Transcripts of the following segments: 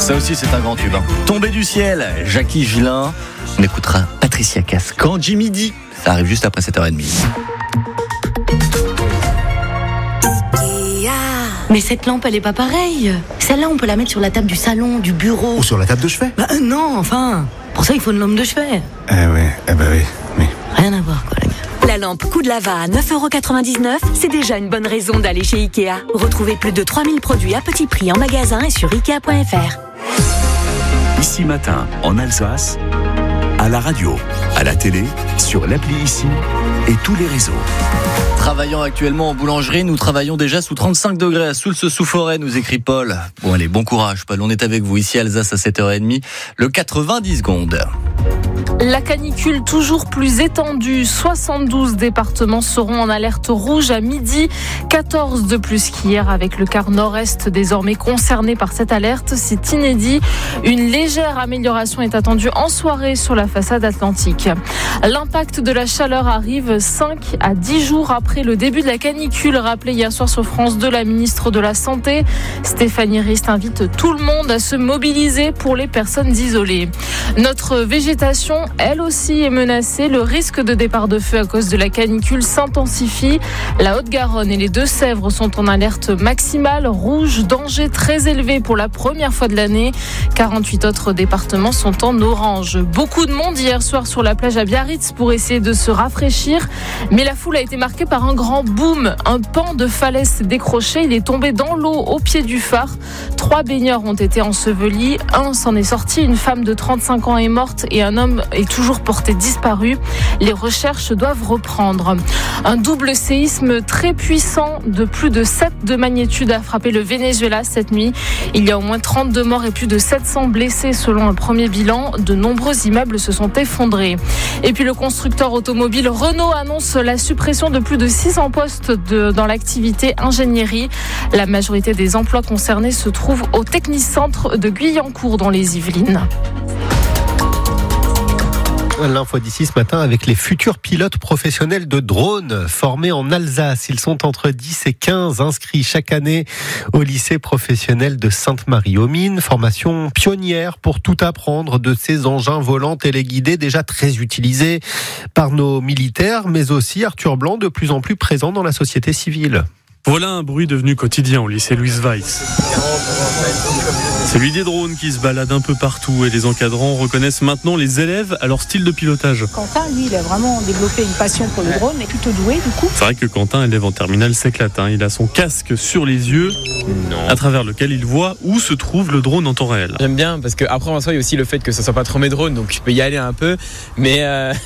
Ça aussi, c'est un grand tube. Tombé du ciel, Jackie Gillin. On écoutera Patricia Cass. Quand Jimmy dit, ça arrive juste après 7h30. Mais cette lampe, elle est pas pareille. Celle-là, on peut la mettre sur la table du salon, du bureau. Ou sur la table de chevet. Non, enfin. Pour ça, il faut une lampe de chevet. Oui. Rien à voir, quoi, les gars. La lampe Coup de Lava à 9,99€, c'est déjà une bonne raison d'aller chez Ikea. Retrouvez plus de 3000 produits à petit prix en magasin et sur Ikea.fr. Ici Matin, en Alsace, à la radio, à la télé, sur l'appli Ici et tous les réseaux. Travaillant actuellement en boulangerie, nous travaillons déjà sous 35 degrés à Soultz-sous-Forêt, nous écrit Paul. Bon allez, bon courage Paul, on est avec vous ici à Alsace à 7h30, le 90 secondes. La canicule toujours plus étendue, 72 départements seront en alerte rouge à midi, 14 de plus qu'hier avec le quart nord-est désormais concerné par cette alerte, c'est inédit. Une légère amélioration est attendue en soirée sur la façade atlantique. L'impact de la chaleur arrive 5 à 10 jours après le début de la canicule, rappelé hier soir sur France 2 la ministre de la Santé. Stéphanie Rist invite tout le monde à se mobiliser pour les personnes isolées. Notre végétation, elle aussi, est menacée. Le risque de départ de feu à cause de la canicule s'intensifie. La Haute-Garonne et les Deux-Sèvres sont en alerte maximale, rouge, danger très élevé pour la première fois de l'année. 48 autres départements sont en orange. Beaucoup de monde hier soir sur la plage à Biarritz pour essayer de se rafraîchir. Mais la foule a été marquée par un grand boom. Un pan de falaise s'est décroché. Il est tombé dans l'eau au pied du phare. 3 baigneurs ont été ensevelis. Un s'en est sorti. Une femme de 35 ans est morte et un homme est toujours porté disparu. Les recherches doivent reprendre. Un double séisme très puissant de plus de 7 de magnitude a frappé le Venezuela cette nuit. Il y a au moins 32 morts et plus de 700 blessés selon un premier bilan. De nombreux immeubles se sont effondrés. Et puis le constructeur automobile Renault annonce la suppression de plus de 600 postes dans l'activité ingénierie. La majorité des emplois concernés se trouvent au Technicentre de Guyancourt dans les Yvelines. L'info d'ici ce matin avec les futurs pilotes professionnels de drones formés en Alsace. Ils sont entre 10 et 15 inscrits chaque année au lycée professionnel de Sainte-Marie-aux-Mines. Formation pionnière pour tout apprendre de ces engins volants téléguidés déjà très utilisés par nos militaires, mais aussi Arthur Blanc de plus en plus présent dans la société civile. Voilà un bruit devenu quotidien au lycée Louise Weiss. Celui des drones qui se baladent un peu partout et les encadrants reconnaissent maintenant les élèves à leur style de pilotage. Quentin, lui, il a vraiment développé une passion pour le drone, mais plutôt doué du coup. C'est vrai que Quentin, élève en terminale, s'éclate. Il a son casque sur les yeux, à travers lequel il voit où se trouve le drone en temps réel. J'aime bien parce qu'après en soi il y a aussi le fait que ça soit pas trop mes drones, donc je peux y aller un peu. Mais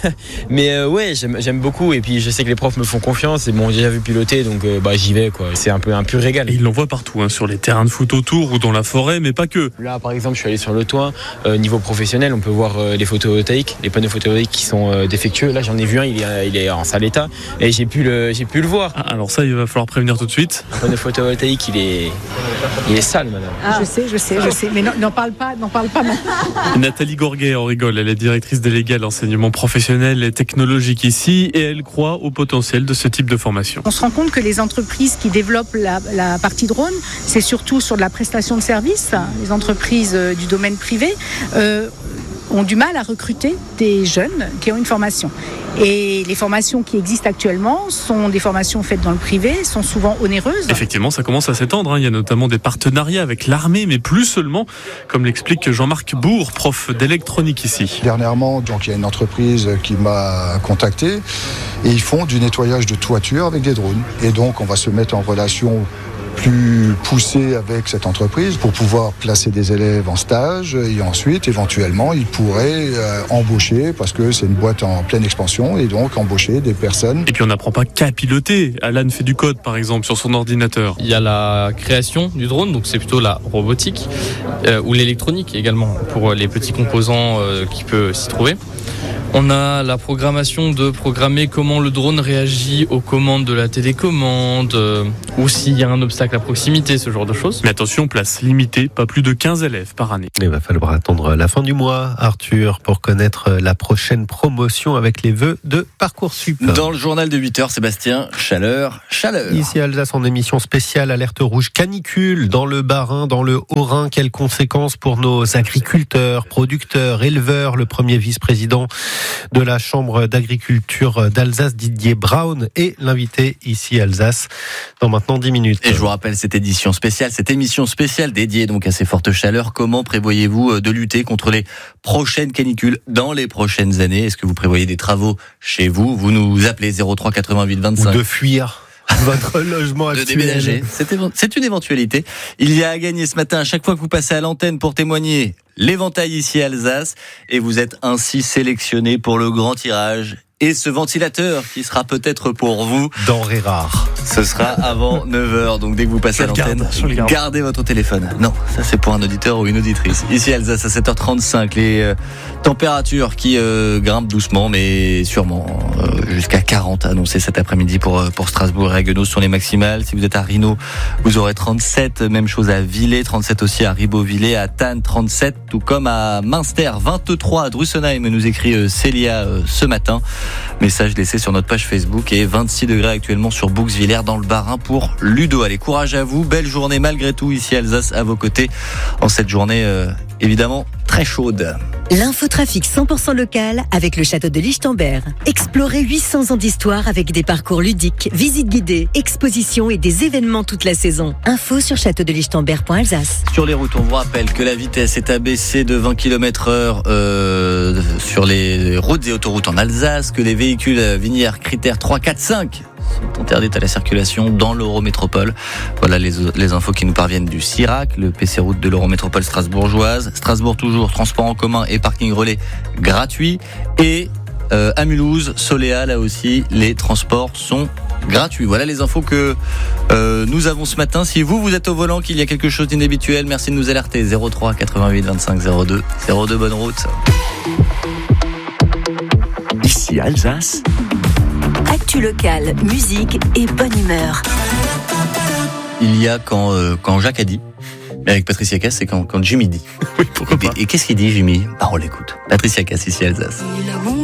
ouais, j'aime beaucoup et puis je sais que les profs me font confiance et m'ont déjà vu piloter, donc j'y vais quoi. C'est un peu un pur régal. Et il l'envoie partout, sur les terrains de foot autour ou dans la forêt, mais pas que. Là par exemple je suis allé sur le toit, niveau professionnel on peut voir les photovoltaïques, les panneaux photovoltaïques qui sont défectueux. Là j'en ai vu un, il est en sale état et j'ai pu le voir. Alors ça il va falloir prévenir tout de suite. Le panneau photovoltaïque il est sale madame. Je sais, mais n'en parle pas maintenant. Nathalie Gorguet en rigole, elle est directrice déléguée à l'enseignement professionnel et technologique ici et elle croit au potentiel de ce type de formation. On se rend compte que les entreprises qui développent la partie drone, c'est surtout sur de la prestation de services. Les entreprises du domaine privé ont du mal à recruter des jeunes qui ont une formation. Et les formations qui existent actuellement sont des formations faites dans le privé, sont souvent onéreuses. Effectivement, ça commence à s'étendre. Il y a notamment des partenariats avec l'armée, mais plus seulement, comme l'explique Jean-Marc Bourg, prof d'électronique ici. Dernièrement, il y a une entreprise qui m'a contacté et ils font du nettoyage de toiture avec des drones. Et donc, on va se mettre en relation plus poussé avec cette entreprise pour pouvoir placer des élèves en stage et ensuite éventuellement ils pourraient embaucher parce que c'est une boîte en pleine expansion et donc embaucher des personnes. Et puis on n'apprend pas qu'à piloter. Alan fait du code par exemple sur son ordinateur. Il y a la création du drone, donc c'est plutôt la robotique ou l'électronique également pour les petits composants qui peuvent s'y trouver. On a la programmation de programmer comment le drone réagit aux commandes de la télécommande ou s'il y a un obstacle spectacles à proximité, ce genre de choses. Mais attention, place limitée, pas plus de 15 élèves par année. Il va falloir attendre la fin du mois, Arthur, pour connaître la prochaine promotion avec les vœux de Parcoursup. Dans le journal de 8h, Sébastien, chaleur. Ici à Alsace, en émission spéciale alerte rouge canicule dans le Bas-Rhin, dans le Haut-Rhin. Quelles conséquences pour nos agriculteurs, producteurs, éleveurs? Le premier vice-président de la Chambre d'agriculture d'Alsace, Didier Braun, est l'invité ici à Alsace dans maintenant 10 minutes. Et je vous rappelle cette émission spéciale, cette émission spéciale dédiée donc à ces fortes chaleurs. Comment prévoyez-vous de lutter contre les prochaines canicules dans les prochaines années? Est-ce que vous prévoyez des travaux chez vous? Vous nous appelez 03 88 25. Ou de fuir votre logement actuel. De déménager. C'est une éventualité. Il y a à gagner ce matin, à chaque fois que vous passez à l'antenne pour témoigner, l'éventail ici à Alsace. Et vous êtes ainsi sélectionné pour le grand tirage. Et ce ventilateur qui sera peut-être pour vous. Denrée rare. Ce sera avant 9h. Donc dès que vous passez à l'antenne, gardez votre téléphone. Non, ça c'est pour un auditeur ou une auditrice. Ici à Alsace à 7h35, les températures qui grimpent doucement mais sûrement jusqu'à 40 annoncées cet après-midi pour Strasbourg et Haguenau sont les maximales. Si vous êtes à Rhino, vous aurez 37. Même chose à Villers, 37 aussi à Ribeauvillers, à Thann 37, tout comme à Münster 23 à Drussenheim, nous écrit Célia ce matin. Message laissé sur notre page Facebook et 26 degrés actuellement sur Bouxwiller dans le Bas-Rhin pour Ludo. Allez, courage à vous, belle journée malgré tout ici à Alsace à vos côtés en cette journée évidemment très chaude. L'infotrafic 100% local avec le château de Lichtenberg. Explorez 800 ans d'histoire avec des parcours ludiques, visites guidées, expositions et des événements toute la saison. Info sur châteaudelichtenberg.alsace. Sur les routes, on vous rappelle que la vitesse est abaissée de 20 km/h sur les routes et autoroutes en Alsace, que les véhicules Vinière critères 3, 4, 5 sont interdites à la circulation dans l'Eurométropole. Voilà les infos qui nous parviennent du CIRAC, le PC route de l'Eurométropole strasbourgeoise. Strasbourg toujours, transport en commun et parking relais gratuit. Et à Mulhouse, Soléa, là aussi, les transports sont gratuits. Voilà les infos que nous avons ce matin. Si vous êtes au volant, qu'il y a quelque chose d'inhabituel, merci de nous alerter. 03 88 25 02 02, bonne route. Ici Alsace. Actu locale, musique et bonne humeur. Il y a quand Jacques a dit, mais avec Patricia Cass, c'est quand Jimmy dit. Oui, pourquoi pas. Et qu'est-ce qu'il dit, Jimmy? On l'écoute. Patricia Cass, ici à Alsace.